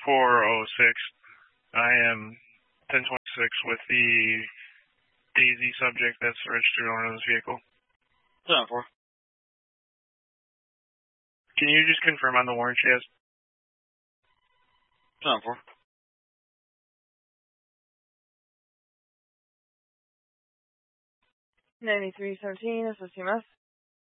406. I am 1026 with the Daisy subject that's the registered owner of this vehicle. 10-4. Can you just confirm on the warrant she has? 10-4. 9317, this is CMS.